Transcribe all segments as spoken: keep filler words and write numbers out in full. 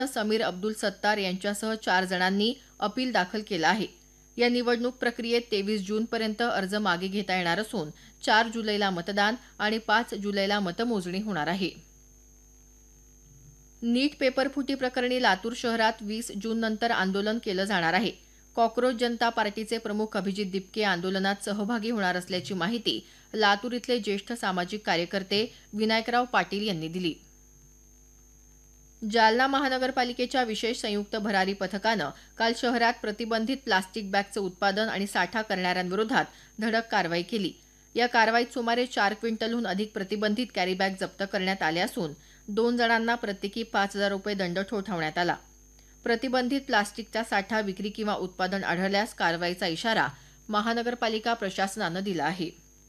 समीर अब्दुल सत्तार यांच्यासह चार जणांनी अपील दाखल केलं आहे. या निवडणूक प्रक्रियेत तेवीस जूनपर्यंत अर्ज मागे घेता येणार असून चार जुलैला मतदान आणि पाच जुलैला मतमोजणी होणार आहे. नीट पेपरफुटी प्रकरणी लातूर शहरात वीस जूननंतर आंदोलन केलं जाणार आहे. कॉक्रोच जनता पार्टीचे प्रमुख अभिजित दिपके आंदोलनात सहभागी होणार असल्याची माहिती लातूर इथले ज्येष्ठ सामाजिक कार्यकर्ते विनायकराव पाटील यांनी दिली. जालना महानगरपालिकेच्या विशेष संयुक्त भरारी पथकानं काल शहरात प्रतिबंधित प्लास्टिक बॅगचं उत्पादन आणि साठा करणाऱ्यांविरोधात धडक कारवाई केली. या कारवाईत सुमारे चार क्विंटलहून अधिक प्रतिबंधित कॅरीबॅग जप्त करण्यात आल्या असून दोन जणांना प्रत्येकी पाच हजार रुपये दंड ठोठावण्यात आला. प्रतिबंधित प्लास्टिकचा साठा विक्री किंवा उत्पादन आढळल्यास कारवाईचा इशारा महानगरपालिका प्रशासनानं दिला आहे.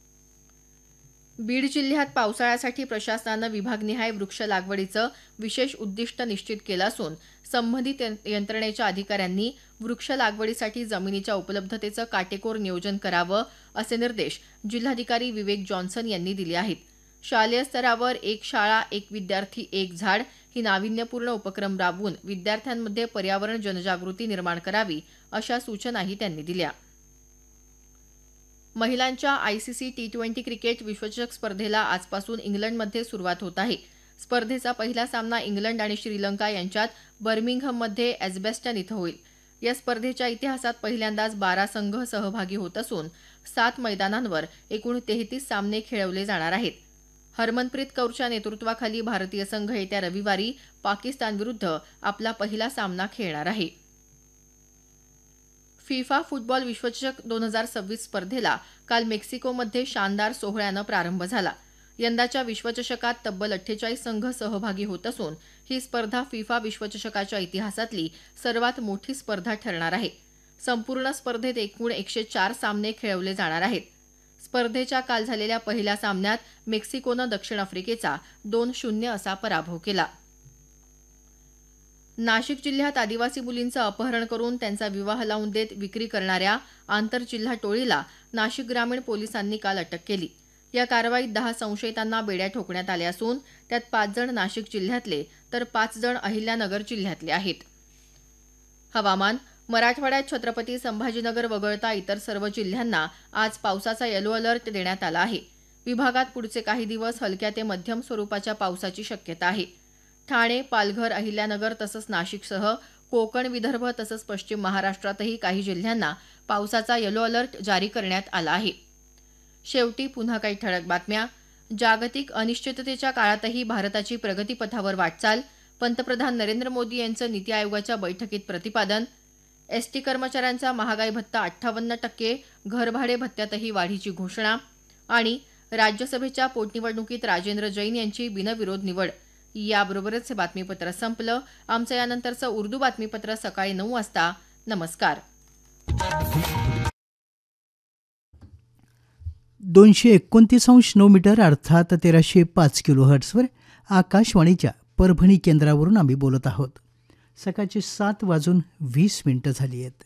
बीड जिल्ह्यात पावसाळ्यासाठी प्रशासनानं विभागनिहाय वृक्ष लागवडीचं विशेष उद्दिष्ट निश्चित केलं असून संबंधित यंत्रणेच्या अधिकाऱ्यांनी वृक्ष लागवडीसाठी जमिनीच्या उपलब्धतेचं काटेकोर नियोजन करावं असे निर्देश जिल्हाधिकारी विवेक जॉन्सन यांनी दिले आहेत. शालेय स्तरावर एक शाळा एक विद्यार्थी एक झाड ही नाविन्यपूर्ण उपक्रम राबवून विद्यार्थ्यांमध्ये पर्यावरण जनजागृती निर्माण करावी अशा सूचनाही त्यांनी दिल्या. महिलांच्या आयसीसी टी ट्वेंटी क्रिकेट विश्वचषक स्पर्धेला आजपासून इंग्लंडमध्ये सुरुवात होत आहे. स्पर्धेचा पहिला सामना इंग्लंड आणि श्रीलंका यांच्यात बर्मिंगहममध्ये एजबॅस्टन इथं होईल. या स्पर्धेच्या इतिहासात पहिल्यांदाच बारा संघ सहभागी होत असून सात मैदानांवर एकूण तेहतीस सामने खेळवले जाणार आहेत. हरमनप्रीत कौरच्या नेतृत्वाखाली भारतीय संघ येत्या रविवारी पाकिस्तानविरुद्ध आपला पहिला सामना खेळणार आहे. फिफा फुटबॉल विश्वचषक दोन हजार सव्वीस स्पर्धेला काल मेक्सिकोमध्ये शानदार सोहळ्यानं प्रारंभ झाला. यंदाच्या विश्वचषकात तब्बल अठ्ठेचाळीस संघ सहभागी होत असून ही स्पर्धा फिफा विश्वचषकाच्या इतिहासातली सर्वात मोठी स्पर्धा ठरणार आहे. संपूर्ण स्पर्धेत एकूण एकशे चार सामने खेळवले जाणार आहेत. स्पर्धेच्या काल झालेल्या पहिल्या सामन्यात मेक्सिकोनं दक्षिण आफ्रिकेचा दोन शून्य असा पराभव केला. नाशिक जिल्ह्यात आदिवासी मुलींचं अपहरण करून त्यांचा विवाह लावून देत विक्री करणाऱ्या आंतरजिल्हा टोळीला नाशिक ग्रामीण पोलिसांनी काल अटक केली. या कारवाईत दहा संशयितांना बेड्या ठोकण्यात आल्या असून त्यात पाच जण नाशिक जिल्ह्यातले तर पाच जण अहिल्यानगर जिल्ह्यातले आहेत. हवामान. मराठवाड्यात छत्रपती संभाजीनगर वगळता इतर सर्व जिल्ह्यांना आज पावसाचा येलो अलर्ट देण्यात आला आहे. विभागात पुढचे काही दिवस हलक्या ते मध्यम स्वरूपाच्या पावसाची शक्यता आहे. ठाणे, पालघर, अहिल्यानगर तसंच नाशिकसह कोकण, विदर्भ तसंच पश्चिम महाराष्ट्रातही काही जिल्ह्यांना पावसाचा येलो अलर्ट जारी करण्यात आला आहे. शेवटी पुन्हा काही ठळक बातम्या. जागतिक अनिश्चिततेच्या काळातही भारताची प्रगतीपथावर वाटचाल. पंतप्रधान नरेंद्र मोदी यांचं नीती आयोगाच्या बैठकीत प्रतिपादन. एसटी कर्मचाऱ्यांचा महागाई भत्ता अठ्ठावन्न टक्के, घरभाडे भत्त्यातही वाढीची घोषणा. आणि राज्यसभेच्या पोटनिवडणुकीत राजेंद्र जैन यांची बिनविरोध निवड. याबरोबरच हे बातमीपत्र संपलं. आमचं यानंतरचं उर्दू बातमीपत्र सकाळी नऊ वाजता. नमस्कार. दोनशे एकोणतीस अंश नऊ मीटर अर्थात तेराशे पाच किलो हर्ट्सवर आकाशवाणीच्या परभणी केंद्रावरून आम्ही बोलत आहोत. सकाळचे सात वाजून वीस मिनिटं झाली आहेत.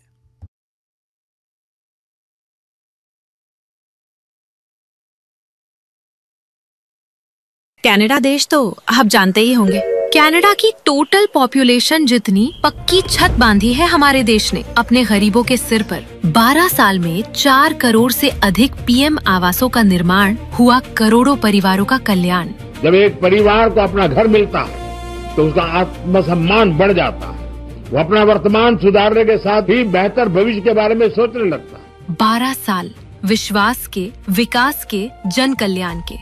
कनाडा देश तो आप जानते ही होंगे. कनाडा की टोटल पॉपुलेशन जितनी पक्की छत बांधी है हमारे देश ने अपने गरीबों के सिर पर. बारह साल में चार करोड़ से अधिक पीएम आवासों का निर्माण हुआ, करोड़ों परिवारों का कल्याण. जब एक परिवार को अपना घर मिलता है तो उसका आत्मसम्मान बढ़ जाता है. वो अपना वर्तमान सुधारने के साथ ही बेहतर भविष्य के बारे में सोचने लगता है. बारह साल विश्वास के, विकास के, जन कल्याण के.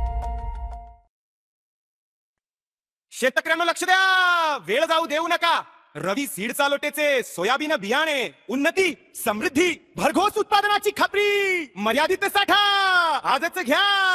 शेतकऱ्यांना लक्ष द्या, वेळ जाऊ देऊ नका. रवी सीड चालोटेचे सोयाबीन बियाणे, उन्नती, समृद्धी, भरघोस उत्पादनाची खात्री, मर्यादित साठा आजच घ्या.